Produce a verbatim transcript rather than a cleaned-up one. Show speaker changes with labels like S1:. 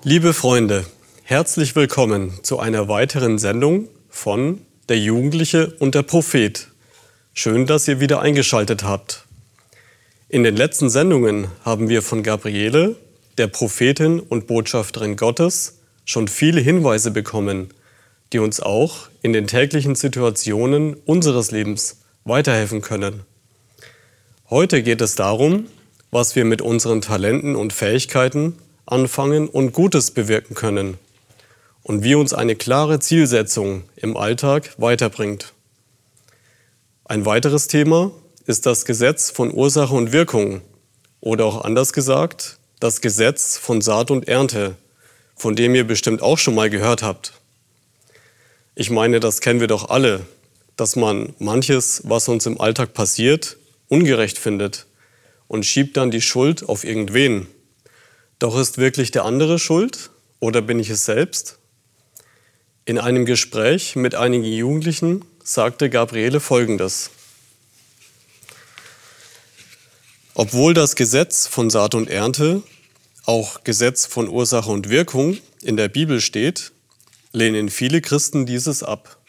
S1: Liebe Freunde, herzlich willkommen zu einer weiteren Sendung von Der Jugendliche und der Prophet. Schön, dass ihr wieder eingeschaltet habt. In den letzten Sendungen haben wir von Gabriele, der Prophetin und Botschafterin Gottes, schon viele Hinweise bekommen, die uns auch in den täglichen Situationen unseres Lebens weiterhelfen können. Heute geht es darum, was wir mit unseren Talenten und Fähigkeiten anfangen und Gutes bewirken können und wie uns eine klare Zielsetzung im Alltag weiterbringt. Ein weiteres Thema ist das Gesetz von Ursache und Wirkung oder auch anders gesagt, das Gesetz von Saat und Ernte, von dem ihr bestimmt auch schon mal gehört habt. Ich meine, das kennen wir doch alle, dass man manches, was uns im Alltag passiert, ungerecht findet und schiebt dann die Schuld auf irgendwen. Doch ist wirklich der andere schuld oder bin ich es selbst? In einem Gespräch mit einigen Jugendlichen sagte Gabriele Folgendes: Obwohl das Gesetz von Saat und Ernte, auch Gesetz von Ursache und Wirkung, in der Bibel steht, lehnen viele Christen dieses ab.